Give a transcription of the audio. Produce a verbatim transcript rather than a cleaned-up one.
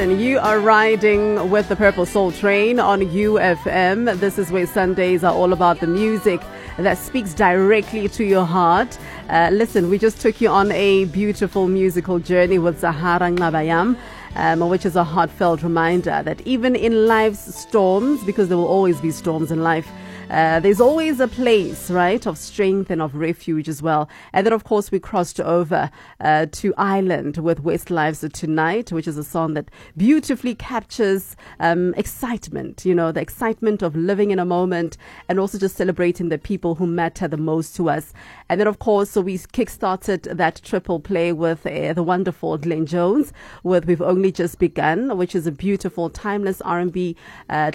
And you are riding with the Purple Soul Train on U F M. This is where Sundays are all about the music that speaks directly to your heart. Uh, listen, we just took you on a beautiful musical journey with Zahara Ngabayam, um, which is a heartfelt reminder that even in life's storms, because there will always be storms in life, Uh, there's always a place, right, of strength and of refuge as well. And then, of course, we crossed over uh, to Ireland with Westlife Tonight, which is a song that beautifully captures um, excitement, you know, the excitement of living in a moment and also just celebrating the people who matter the most to us. And then, of course, so we kickstarted that triple play with uh, the wonderful Glenn Jones with We've Only Just Begun, which is a beautiful, timeless R and B uh,